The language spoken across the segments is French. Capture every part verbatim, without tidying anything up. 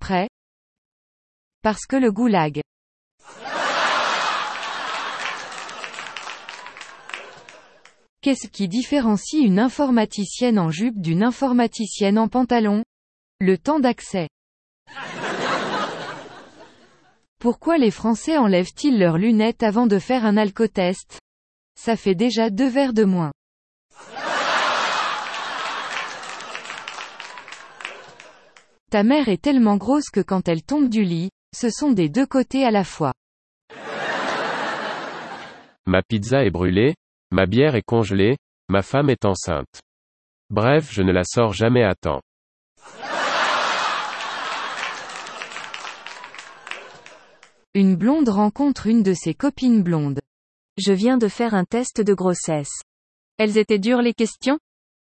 prêt? Parce que le goulag. Qu'est-ce qui différencie une informaticienne en jupe d'une informaticienne en pantalon? Le temps d'accès. Pourquoi les Français enlèvent-ils leurs lunettes avant de faire un alcotest? Ça fait déjà deux verres de moins. Ta mère est tellement grosse que quand elle tombe du lit, ce sont des deux côtés à la fois. Ma pizza est brûlée, ma bière est congelée, ma femme est enceinte. Bref, je ne la sors jamais à temps. Une blonde rencontre une de ses copines blondes. Je viens de faire un test de grossesse. Elles étaient dures les questions?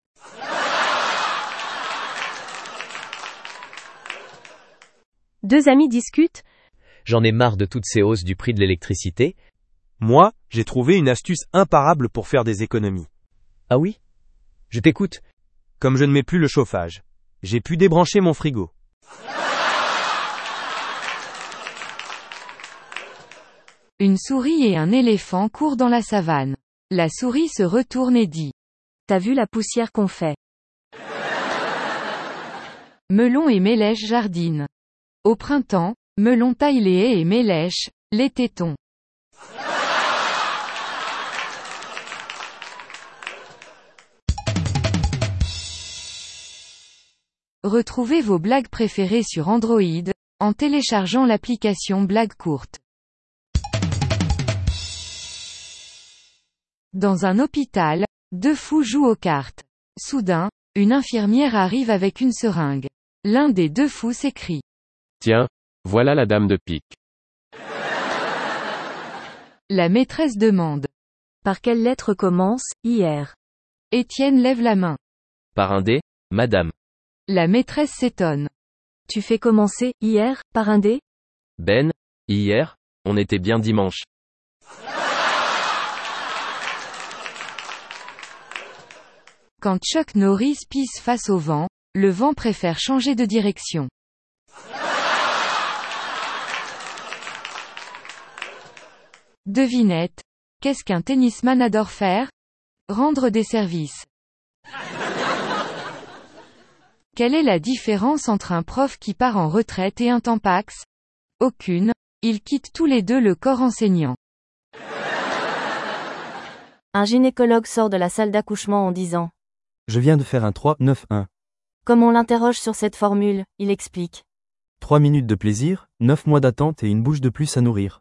Deux amis discutent. J'en ai marre de toutes ces hausses du prix de l'électricité. Moi, j'ai trouvé une astuce imparable pour faire des économies. Ah oui? Je t'écoute. Comme je ne mets plus le chauffage, j'ai pu débrancher mon frigo. Une souris et un éléphant courent dans la savane. La souris se retourne et dit: T'as vu la poussière qu'on fait? Melon et Mélèche jardinent. Au printemps, Melon taille les haies et Mélèche, les tétons. Retrouvez vos blagues préférées sur Android, en téléchargeant l'application Blagues courtes. Dans un hôpital, deux fous jouent aux cartes. Soudain, une infirmière arrive avec une seringue. L'un des deux fous s'écrie: Tiens, voilà la dame de pique. La maîtresse demande: Par quelle lettre commence hier? Étienne lève la main. Par un dé, madame. La maîtresse s'étonne. Tu fais commencer hier par un dé? Ben, hier, on était bien dimanche. Quand Chuck Norris pisse face au vent, le vent préfère changer de direction. Devinette. Qu'est-ce qu'un tennisman adore faire? Rendre des services. Quelle est la différence entre un prof qui part en retraite et un tampax? Aucune. Ils quittent tous les deux le corps enseignant. Un gynécologue sort de la salle d'accouchement en disant: Je viens de faire un trois neuf un. Comme on l'interroge sur cette formule, il explique: Trois minutes de plaisir, neuf mois d'attente et une bouche de plus à nourrir.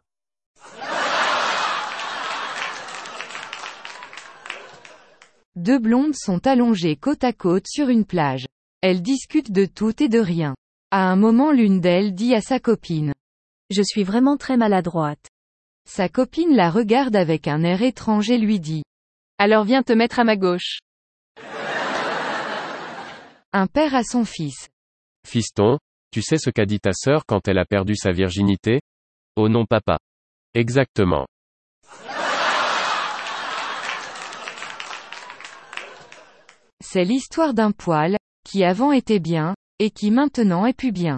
Deux blondes sont allongées côte à côte sur une plage. Elles discutent de tout et de rien. À un moment, l'une d'elles dit à sa copine: Je suis vraiment très maladroite. Sa copine la regarde avec un air étrange et lui dit: Alors viens te mettre à ma gauche. Un père à son fils. Fiston, tu sais ce qu'a dit ta sœur quand elle a perdu sa virginité? Oh non papa. Exactement. C'est l'histoire d'un poil, qui avant était bien, et qui maintenant est plus bien.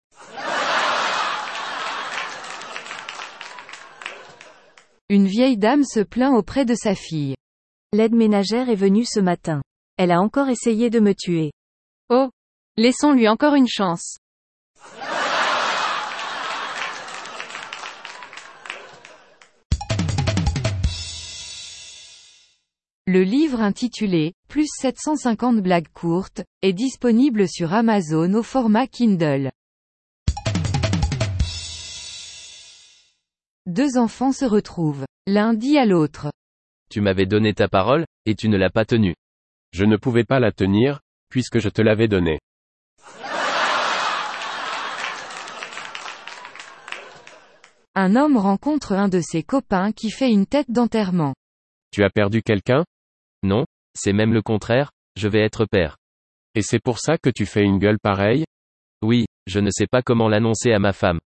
Une vieille dame se plaint auprès de sa fille. L'aide ménagère est venue ce matin. Elle a encore essayé de me tuer. Oh, laissons-lui encore une chance. Le livre intitulé « Plus sept cent cinquante blagues courtes » est disponible sur Amazon au format Kindle. Deux enfants se retrouvent. L'un dit à l'autre: Tu m'avais donné ta parole, et tu ne l'as pas tenue. Je ne pouvais pas la tenir, puisque je te l'avais donnée. Un homme rencontre un de ses copains qui fait une tête d'enterrement. Tu as perdu quelqu'un? Non, c'est même le contraire, je vais être père. Et c'est pour ça que tu fais une gueule pareille? Oui, je ne sais pas comment l'annoncer à ma femme.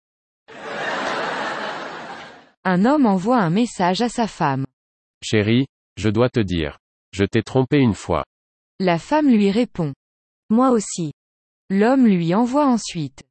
Un homme envoie un message à sa femme. Chérie, je dois te dire. Je t'ai trompé une fois. La femme lui répond: Moi aussi. L'homme lui envoie ensuite: